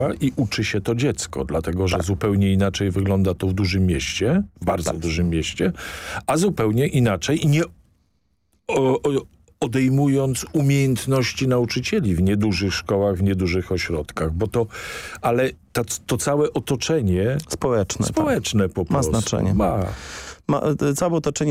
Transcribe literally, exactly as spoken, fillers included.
i uczy się to dziecko, dlatego że Tak. zupełnie inaczej wygląda to w dużym mieście, w bardzo Tak. dużym mieście, a zupełnie inaczej i nie o, o, odejmując umiejętności nauczycieli w niedużych szkołach, w niedużych ośrodkach, bo to, ale to, to całe otoczenie Społeczne. społeczne po Ma prostu znaczenie. ma. Ma, całe otoczenie